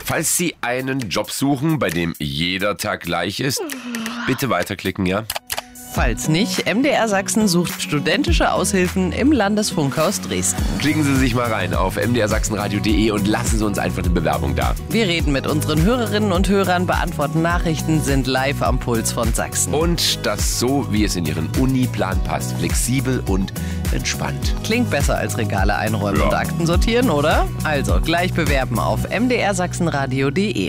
Falls Sie einen Job suchen, bei dem jeder Tag gleich ist, bitte weiterklicken, ja? Falls nicht, MDR Sachsen sucht studentische Aushilfen im Landesfunkhaus Dresden. Klicken Sie sich mal rein auf mdrsachsenradio.de und lassen Sie uns einfach eine Bewerbung da. Wir reden mit unseren Hörerinnen und Hörern, beantworten Nachrichten, sind live am Puls von Sachsen. Und das so, wie es in Ihren Uniplan passt. Flexibel und entspannt. Klingt besser als Regale einräumen und Akten sortieren, oder? Also gleich bewerben auf mdrsachsenradio.de.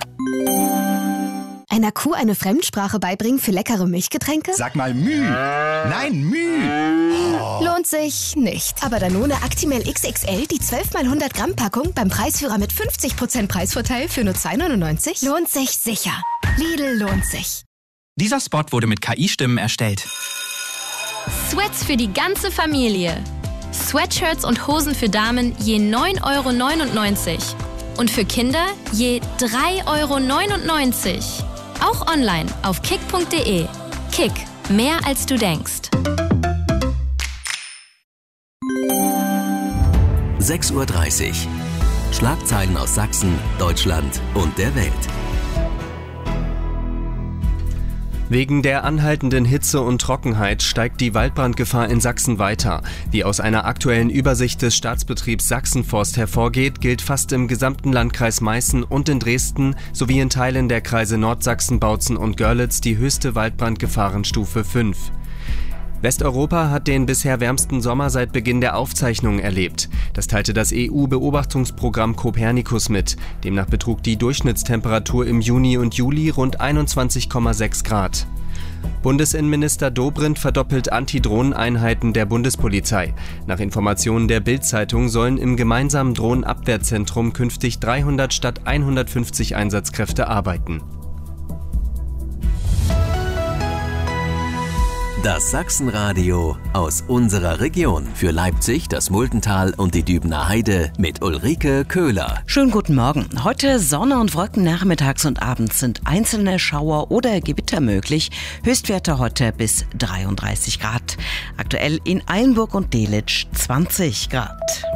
Einer Kuh eine Fremdsprache beibringen für leckere Milchgetränke? Sag mal Müh. Nein, Müh. Oh. Lohnt sich nicht. Aber Danone Actimel XXL, die 12 x 100 Gramm Packung beim Preisführer mit 50% Preisvorteil für nur 2,99? Lohnt sich sicher. Lidl lohnt sich. Dieser Spot wurde mit KI-Stimmen erstellt. Sweats für die ganze Familie. Sweatshirts und Hosen für Damen je 9,99 €. Und für Kinder je 3,99 €. Auch online auf kick.de. Kick, mehr als du denkst. 6:30 Uhr. Schlagzeilen aus Sachsen, Deutschland und der Welt. Wegen der anhaltenden Hitze und Trockenheit steigt die Waldbrandgefahr in Sachsen weiter. Wie aus einer aktuellen Übersicht des Staatsbetriebs Sachsenforst hervorgeht, gilt fast im gesamten Landkreis Meißen und in Dresden sowie in Teilen der Kreise Nordsachsen, Bautzen und Görlitz die höchste Waldbrandgefahrenstufe 5. Westeuropa hat den bisher wärmsten Sommer seit Beginn der Aufzeichnungen erlebt. Das teilte das EU-Beobachtungsprogramm Copernicus mit. Demnach betrug die Durchschnittstemperatur im Juni und Juli rund 21,6 Grad. Bundesinnenminister Dobrindt verdoppelt Antidrohneneinheiten der Bundespolizei. Nach Informationen der Bild-Zeitung sollen im gemeinsamen Drohnenabwehrzentrum künftig 300 statt 150 Einsatzkräfte arbeiten. Das Sachsenradio aus unserer Region. Für Leipzig, das Muldental und die Dübener Heide mit Ulrike Köhler. Schönen guten Morgen. Heute Sonne und Wolken nachmittags und abends sind einzelne Schauer oder Gewitter möglich. Höchstwerte heute bis 33 Grad. Aktuell in Eilenburg und Delitzsch 20 Grad.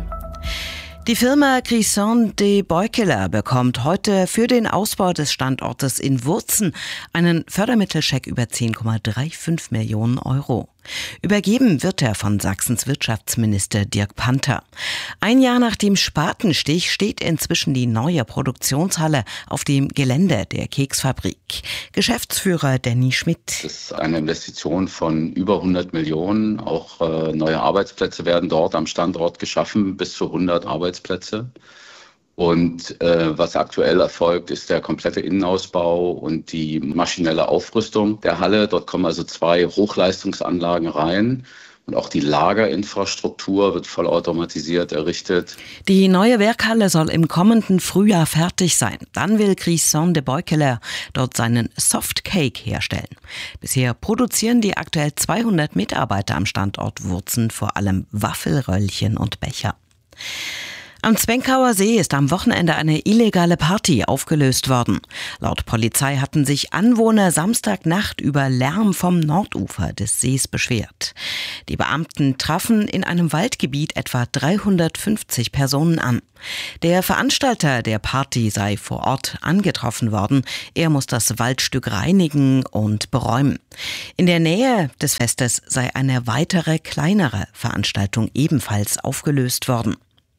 Die Firma Crisson de Beukeler bekommt heute für den Ausbau des Standortes in Wurzen einen Fördermittelscheck über 10,35 Millionen €. Übergeben wird er von Sachsens Wirtschaftsminister Dirk Panther. Ein Jahr nach dem Spatenstich steht inzwischen die neue Produktionshalle auf dem Gelände der Keksfabrik. Geschäftsführer Danny Schmidt. Das ist eine Investition von über 100 Millionen. Auch neue Arbeitsplätze werden dort am Standort geschaffen, bis zu 100 Arbeitsplätze. Und was aktuell erfolgt, ist der komplette Innenausbau und die maschinelle Aufrüstung der Halle. Dort kommen also 2 Hochleistungsanlagen rein. Und auch die Lagerinfrastruktur wird vollautomatisiert errichtet. Die neue Werkhalle soll im kommenden Frühjahr fertig sein. Dann will Crisson de Beukeler dort seinen Softcake herstellen. Bisher produzieren die aktuell 200 Mitarbeiter am Standort Wurzen vor allem Waffelröllchen und Becher. Am Zwenkauer See ist am Wochenende eine illegale Party aufgelöst worden. Laut Polizei hatten sich Anwohner Samstagnacht über Lärm vom Nordufer des Sees beschwert. Die Beamten trafen in einem Waldgebiet etwa 350 Personen an. Der Veranstalter der Party sei vor Ort angetroffen worden. Er muss das Waldstück reinigen und beräumen. In der Nähe des Festes sei eine weitere, kleinere Veranstaltung ebenfalls aufgelöst worden.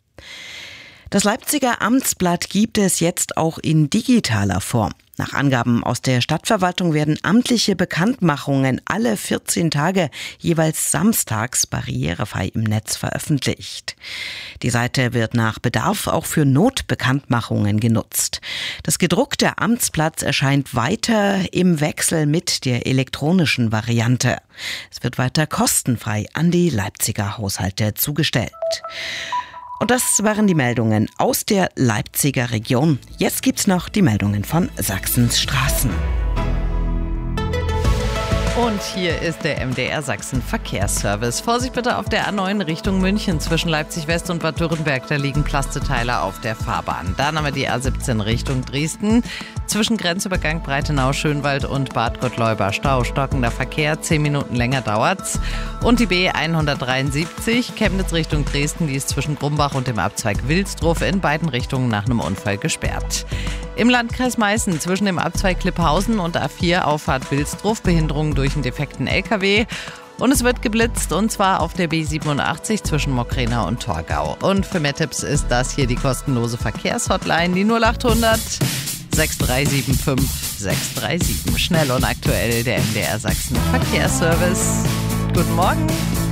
Das Leipziger Amtsblatt gibt es jetzt auch in digitaler Form. Nach Angaben aus der Stadtverwaltung werden amtliche Bekanntmachungen alle 14 Tage jeweils samstags barrierefrei im Netz veröffentlicht. Die Seite wird nach Bedarf auch für Notbekanntmachungen genutzt. Das gedruckte Amtsblatt erscheint weiter im Wechsel mit der elektronischen Variante. Es wird weiter kostenfrei an die Leipziger Haushalte zugestellt. Und das waren die Meldungen aus der Leipziger Region. Jetzt gibt's noch die Meldungen von Sachsens Straßen. Und hier ist der MDR Sachsen Verkehrsservice. Vorsicht bitte auf der A9 Richtung München zwischen Leipzig West und Bad Dürrenberg. Da liegen Plasteteile auf der Fahrbahn. Dann haben wir die A17 Richtung Dresden. Zwischen Grenzübergang Breitenau, Schönwald und Bad Gottleuba Stau. Stockender Verkehr, 10 Minuten länger dauert's. Und die B173 Chemnitz Richtung Dresden, die ist zwischen Grumbach und dem Abzweig Wilsdruf in beiden Richtungen nach einem Unfall gesperrt. Im Landkreis Meißen zwischen dem Abzweig Klipphausen und A4 Auffahrt Wilsdruf Behinderungen durch einen defekten LKW. Und es wird geblitzt, und zwar auf der B87 zwischen Mokräna und Torgau. Und für mehr Tipps ist das hier die kostenlose Verkehrshotline, die 0800 6375 637. Schnell und aktuell der MDR Sachsen Verkehrsservice. Guten Morgen.